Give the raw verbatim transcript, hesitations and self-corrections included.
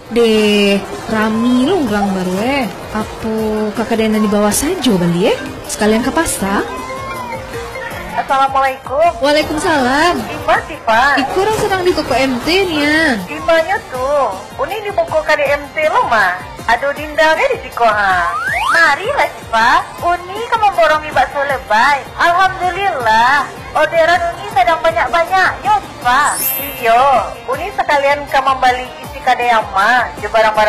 De rami lu orang baru eh. Apa kakak dena di bawah saja bali eh? Sekalian ke pasta. Assalamualaikum. Waalaikumsalam. Ima Tifa. Iku orang sedang di toko M T-nya. Imanya tuh. Uni di buku K D M T lo mah. Aduh dinda di siko ha. Marilah Tifa. Uni kan memborongi bakso lebay. Alhamdulillah. Orderan Uni sedang banyak-banyaknya Tifa. Iyo. Uni sekalian ke membeli isi K D M mah. Je barang-barang